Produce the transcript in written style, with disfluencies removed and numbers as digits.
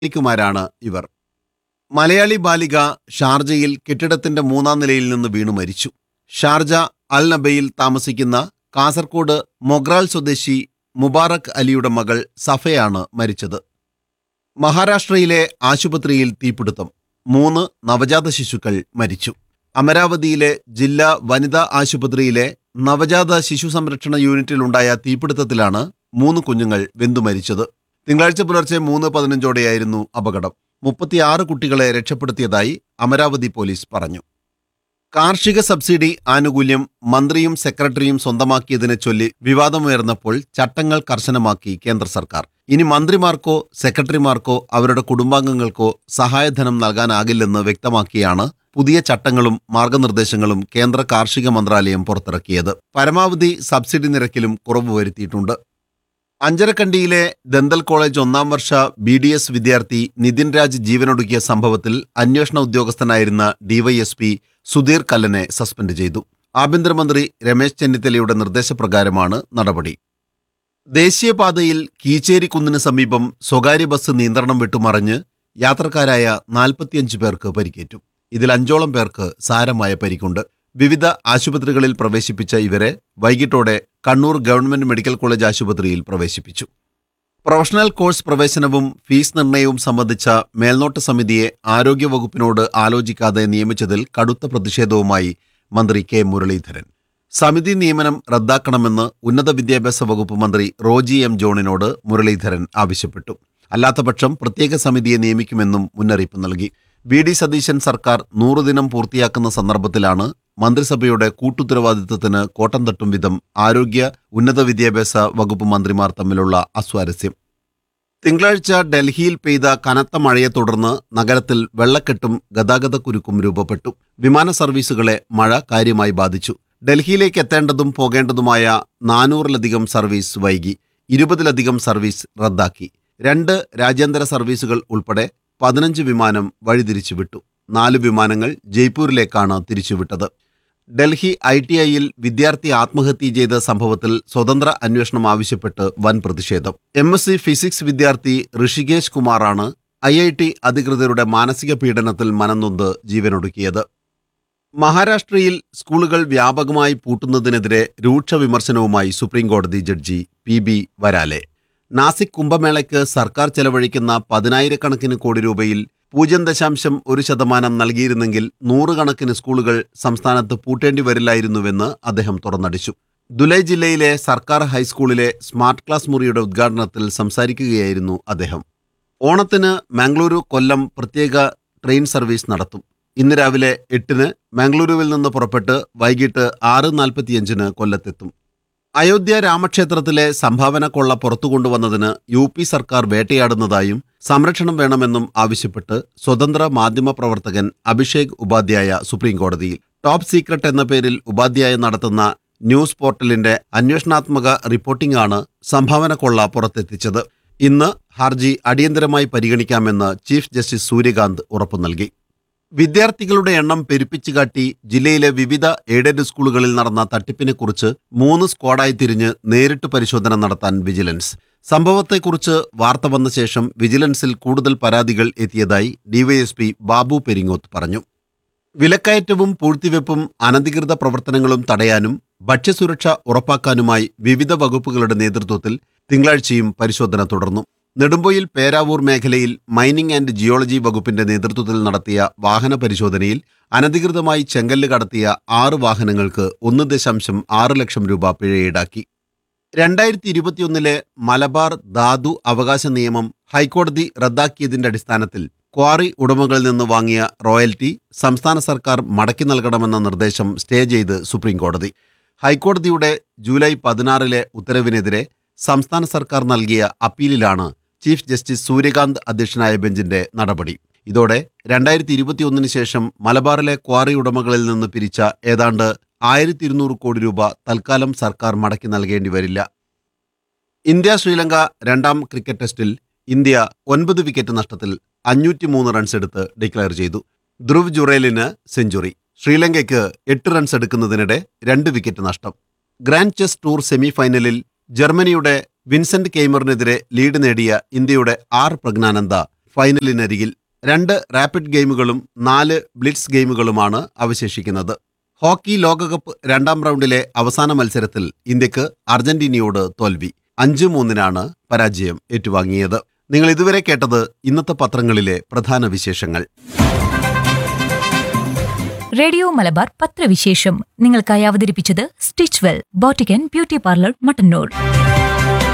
ക്കുമാരാണ് ഇവർ. മലയാളി ബാലിക ഷാർജയിൽ കെട്ടിടത്തിന്റെ 3-ാം നിലയിൽ നിന്ന് വീണു മരിച്ചു. ഷാർജ അൽ നബയിൽ താമസിക്കുന്ന കാസർകോട് മൊഗ്രാൽ സ്വദേശി മുബാറക് അലിയുടെ മകൾ സഫയാണ് മരിച്ചത്. മഹാരാഷ്ട്രയിലെ ആശുപത്രിയിൽ തീപിടുത്തം, 3 നവജാത ശിശുക്കൾ മരിച്ചു. അമരാവതിയിലെ ജില്ലാ വനിതാ ആശുപത്രിയിലെ നവജാത ശിശു സംരക്ഷണ യൂണിറ്റിലുണ്ടായ തീപിടുത്തത്തിലാണ് 3 കുഞ്ഞുങ്ങൾ വെന്തുമരിച്ചത്. തിങ്കളാഴ്ച പുലർച്ചെ 3:15 അപകടം. 36 കുട്ടികളെ രക്ഷപ്പെടുത്തിയതായി അമരാവതി പോലീസ് പറഞ്ഞു. കാർഷിക സബ്സിഡി ആനുകൂല്യം മന്ത്രിയും സെക്രട്ടറിയും സ്വന്തമാക്കിയതിനെ ചൊല്ലി വിവാദമുയർന്നപ്പോൾ ചട്ടങ്ങൾ കർശനമാക്കി കേന്ദ്ര സർക്കാർ. ഇനി മന്ത്രിമാർക്കോ സെക്രട്ടറിമാർക്കോ അവരുടെ കുടുംബാംഗങ്ങൾക്കോ സഹായധനം നൽകാനാകില്ലെന്ന് വ്യക്തമാക്കിയാണ് പുതിയ ചട്ടങ്ങളും മാർഗനിർദ്ദേശങ്ങളും കേന്ദ്ര കാർഷിക മന്ത്രാലയം പുറത്തിറക്കിയത്. പരമാവധി സബ്സിഡി നിരക്കിലും കുറവ് വരുത്തിയിട്ടുണ്ട്. അഞ്ചരക്കണ്ടിയിലെ ദന്തൽ കോളേജ് 1-ാം വർഷ BDS വിദ്യാർത്ഥി നിതിൻ രാജ് ജീവനൊടുക്കിയ സംഭവത്തിൽ അന്വേഷണ ഉദ്യോഗസ്ഥനായിരുന്ന ഡിവൈഎസ്പി സുധീർ കല്ലനെ സസ്പെൻഡ് ചെയ്തു. ആഭ്യന്തരമന്ത്രി രമേശ് ചെന്നിത്തലയുടെ നിർദ്ദേശപ്രകാരമാണ് നടപടി. ദേശീയപാതയിൽ കീച്ചേരി കുന്നിന് സമീപം സ്വകാര്യ ബസ് നിയന്ത്രണം വിട്ടുമറിഞ്ഞ് യാത്രക്കാരായ 45 പേർക്ക് പരിക്കേറ്റു. ഇതിൽ 5ഓളം പേർക്ക് സാരമായ പരിക്കുണ്ട്. വിവിധ ആശുപത്രികളിൽ പ്രവേശിപ്പിച്ച ഇവരെ വൈകിട്ടോടെ കണ്ണൂർ ഗവൺമെന്റ് മെഡിക്കൽ കോളേജ് ആശുപത്രിയിൽ പ്രവേശിപ്പിച്ചു. പ്രൊഫഷണൽ കോഴ്സ് പ്രവേശനവും ഫീസ് നിർണയവും സംബന്ധിച്ച മേൽനോട്ട സമിതിയെ ആരോഗ്യവകുപ്പിനോട് ആലോചിക്കാതെ നിയമിച്ചതിൽ കടുത്ത പ്രതിഷേധവുമായി മന്ത്രി കെ മുരളീധരൻ. സമിതി നിയമനം റദ്ദാക്കണമെന്ന് ഉന്നത വിദ്യാഭ്യാസ വകുപ്പ് മന്ത്രി റോജി എം ജോണിനോട് മുരളീധരൻ ആവശ്യപ്പെട്ടു. അല്ലാത്തപക്ഷം പ്രത്യേക സമിതിയെ നിയമിക്കുമെന്നും മുന്നറിയിപ്പ് നൽകി. VD സതീശൻ സർക്കാർ 100 ദിനം പൂർത്തിയാക്കുന്ന സന്ദർഭത്തിലാണ് മന്ത്രിസഭയുടെ കൂട്ടുത്തരവാദിത്തത്തിന് കോട്ടം തട്ടും വിധം ആരോഗ്യ ഉന്നത വിദ്യാഭ്യാസ വകുപ്പ് മന്ത്രിമാർ തമ്മിലുള്ള അസ്വാരസ്യം. തിങ്കളാഴ്ച ഡൽഹിയിൽ പെയ്ത കനത്ത മഴയെ തുടർന്ന് നഗരത്തിൽ വെള്ളക്കെട്ടും ഗതാഗതക്കുരുക്കും രൂപപ്പെട്ടു. വിമാന സർവീസുകളെ മഴ കാര്യമായി ബാധിച്ചു. ഡൽഹിയിലേക്ക് എത്തേണ്ടതും പോകേണ്ടതുമായ 400-ലധികം സർവീസ് വൈകി. 20-ലധികം സർവീസ് റദ്ദാക്കി. 2 രാജ്യാന്തര സർവീസുകൾ ഉൾപ്പെടെ 15 വിമാനം വഴിതിരിച്ചുവിട്ടു. 4 വിമാനങ്ങൾ ജയ്പൂരിലേക്കാണ് തിരിച്ചുവിട്ടത്. ഡൽഹി ITIയിൽ വിദ്യാർത്ഥി ആത്മഹത്യ ചെയ്ത സംഭവത്തിൽ സ്വതന്ത്ര അന്വേഷണം ആവശ്യപ്പെട്ട് വൻ പ്രതിഷേധം. MSc ഫിസിക്സ് വിദ്യാർത്ഥി ഋഷികേശ് കുമാറാണ് IIT അധികൃതരുടെ മാനസിക പീഡനത്തിൽ മനംനൊന്ത് ജീവനൊടുക്കിയത്. മഹാരാഷ്ട്രയിൽ സ്കൂളുകൾ വ്യാപകമായി പൂട്ടുന്നതിനെതിരെ രൂക്ഷ വിമർശനവുമായി സുപ്രീംകോടതി ജഡ്ജി PB വരാലെ. നാസിക് കുംഭമേളയ്ക്ക് സർക്കാർ ചെലവഴിക്കുന്ന 10,000-കണക്കിന് കോടി രൂപയിൽ 0.1% നൽകിയിരുന്നെങ്കിൽ 100 കണക്കിന് സ്കൂളുകൾ സംസ്ഥാനത്ത് പൂട്ടേണ്ടി വരില്ലായിരുന്നുവെന്ന് അദ്ദേഹം തുറന്നടിച്ചു. ദുലൈ ജില്ലയിലെ സർക്കാർ ഹൈസ്കൂളിലെ സ്മാർട്ട് ക്ലാസ് മുറിയുടെ ഉദ്ഘാടനത്തിൽ സംസാരിക്കുകയായിരുന്നു അദ്ദേഹം. ഓണത്തിന് മംഗളൂരു കൊല്ലം പ്രത്യേക ട്രെയിൻ സർവീസ് നടത്തും. ഇന്ന് രാവിലെ 8-ന് മംഗളൂരുവിൽ നിന്ന് പുറപ്പെട്ട് വൈകിട്ട് 6:45-ന് കൊല്ലത്തെത്തും. അയോധ്യ രാമക്ഷേത്രത്തിലെ സംഭാവന കൊള്ള പുറത്തുകൊണ്ടുവന്നതിന് UP സർക്കാർ വേട്ടയാടുന്നതായും സംരക്ഷണം വേണമെന്നും ആവശ്യപ്പെട്ട് സ്വതന്ത്ര മാധ്യമ പ്രവർത്തകൻ അഭിഷേക് ഉപാധ്യായ സുപ്രീംകോടതിയിൽ. ടോപ്പ് സീക്രട്ട് എന്ന പേരിൽ ഉപാധ്യായ നടത്തുന്ന ന്യൂസ് പോർട്ടലിന്റെ അന്വേഷണാത്മക റിപ്പോർട്ടിംഗാണ് സംഭാവന കൊള്ള പുറത്തെത്തിച്ചത്. ഇന്ന് ഹർജി അടിയന്തരമായി പരിഗണിക്കാമെന്ന് ചീഫ് ജസ്റ്റിസ് സൂര്യകാന്ത് ഉറപ്പു നൽകി. വിദ്യാർത്ഥികളുടെ എണ്ണം പെരുപ്പിച്ചുകാട്ടി ജില്ലയിലെ വിവിധ എയ്ഡഡ് സ്കൂളുകളിൽ നടന്ന തട്ടിപ്പിനെക്കുറിച്ച് 3 സ്ക്വാഡായി തിരിഞ്ഞ് നേരിട്ട് പരിശോധന നടത്താൻ വിജിലൻസ്. സംഭവത്തെക്കുറിച്ച് വാർത്ത വന്ന ശേഷം വിജിലൻസിൽ കൂടുതൽ പരാതികൾ എത്തിയതായി ഡിവൈഎസ്പി ബാബു പെരിങ്ങോത്ത് പറഞ്ഞു. വിലക്കയറ്റവും പൂഴ്ത്തിവെപ്പും അനധികൃത പ്രവർത്തനങ്ങളും തടയാനും ഭക്ഷ്യസുരക്ഷ ഉറപ്പാക്കാനുമായി വിവിധ വകുപ്പുകളുടെ നേതൃത്വത്തിൽ തിങ്കളാഴ്ചയും പരിശോധന തുടർന്നു. നെടുമ്പൊയിൽ പേരാവൂർ മേഖലയിൽ മൈനിംഗ് ആൻഡ് ജിയോളജി വകുപ്പിന്റെ നേതൃത്വത്തിൽ നടത്തിയ വാഹന പരിശോധനയിൽ അനധികൃതമായി ചെങ്കല്ല് കടത്തിയ 6 വാഹനങ്ങൾക്ക് 1.6 ലക്ഷം രൂപ പിഴ ഈടാക്കി. 2021 മലബാർ ധാതു അവകാശ നിയമം ഹൈക്കോടതി റദ്ദാക്കിയതിന്റെ അടിസ്ഥാനത്തിൽ ക്വാറി ഉടമകളിൽ നിന്ന് വാങ്ങിയ റോയൽറ്റി സംസ്ഥാന സർക്കാർ മടക്കി നൽകണമെന്ന നിർദ്ദേശം സ്റ്റേ ചെയ്ത് സുപ്രീംകോടതി. ഹൈക്കോടതിയുടെ ജൂലൈ 16 ഉത്തരവിനെതിരെ സംസ്ഥാന സർക്കാർ നൽകിയ അപ്പീലിലാണ് ചീഫ് ജസ്റ്റിസ് സൂര്യകാന്ത് അധ്യക്ഷനായ ബെഞ്ചിന്റെ നടപടി. ഇതോടെ 2021 ശേഷം മലബാറിലെ ക്വാറി ഉടമകളിൽ നിന്ന് പിരിച്ച ഏതാണ്ട് 1200 കോടി രൂപ തൽക്കാലം സർക്കാർ മടക്കി നൽകേണ്ടി വരില്ല. ഇന്ത്യ ശ്രീലങ്ക 2ാം ക്രിക്കറ്റ് ടെസ്റ്റിൽ ഇന്ത്യ 9 വിക്കറ്റ് നഷ്ടത്തിൽ 503 റൺസ് എടുത്ത് ഡിക്ലയർ ചെയ്തു. ധ്രുവ് ജുറേലിന് സെഞ്ചുറി. ശ്രീലങ്കയ്ക്ക് 8 റൺസ് എടുക്കുന്നതിനിടെ 2 വിക്കറ്റ് നഷ്ടം. ഗ്രാൻഡ് ചെസ് ടൂർ സെമിഫൈനലിൽ ജർമ്മനിയുടെ വിൻസെന്റ് കെയ്മറിനെതിരെ ലീഡ് നേടിയ ഇന്ത്യയുടെ പ്രജ്ഞാനന്ദ ഫൈനലിനരികിൽ. 2 റാപ്പിഡ് ഗെയിമുകളും 4 ബ്ലിറ്റ്സ് ഗെയിമുകളുമാണ് അവശേഷിക്കുന്നത്. ഹോക്കി ലോകകപ്പ് 2ാം റൗണ്ടിലെ അവസാന മത്സരത്തിൽ ഇന്ത്യക്ക് അർജന്റീനയോട് തോൽവി. 5-3 പരാജയം ഏറ്റുവാങ്ങിയത്. നിങ്ങൾ ഇതുവരെ കേട്ടത് ഇന്നത്തെ പത്രങ്ങളിലെ പ്രധാന വിശേഷങ്ങൾ. റേഡിയോ മലബാർ പത്രവിശേഷം നിങ്ങൾക്കായി അവതരിപ്പിച്ചത് stitch well boutique and beauty parlour Mattannur.